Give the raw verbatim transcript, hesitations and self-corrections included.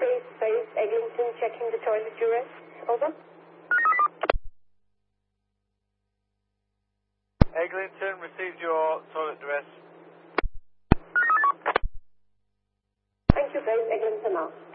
base, base, Eglinton, checking the toilet duress. Over. Eglinton, received your toilet duress. Thank you, base, Eglinton out.